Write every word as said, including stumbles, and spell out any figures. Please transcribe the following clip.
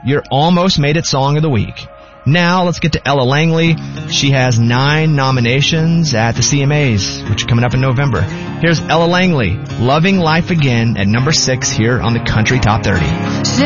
You're almost made it Song of the Week. Now, let's get to Ella Langley. She has nine nominations at the C M As, which are coming up in November. Here's Ella Langley, Loving Life Again, at number six here on the Country Top thirty.